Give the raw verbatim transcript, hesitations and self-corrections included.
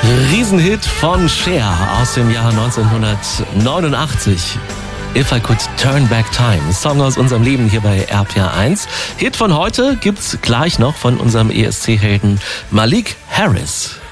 Riesenhit von Cher aus dem Jahr neunzehnhundertneunundachtzig. If I Could Turn Back Time. Song aus unserem Leben hier bei R P R eins. Hit von heute gibt's gleich noch von unserem E S C-Helden Malik Harris.